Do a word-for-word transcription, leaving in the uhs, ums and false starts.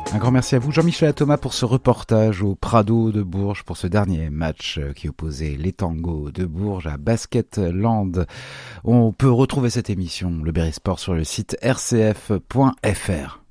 Un grand merci à vous, Jean-Michel Thomas, pour ce reportage au Prado de Bourges, pour ce dernier match qui opposait les Tangos de Bourges à Basketland. On peut retrouver cette émission, le Berry Sport, sur le site r c f point f r.